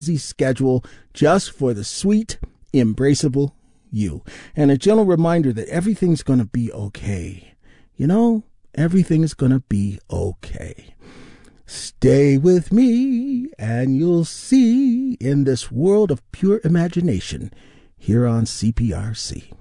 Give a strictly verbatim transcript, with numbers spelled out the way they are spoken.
schedule just for the sweet, embraceable you. And a gentle reminder that everything's going to be okay. You know, everything's going to be okay. Stay with me and you'll see in this world of pure imagination here on C P R C.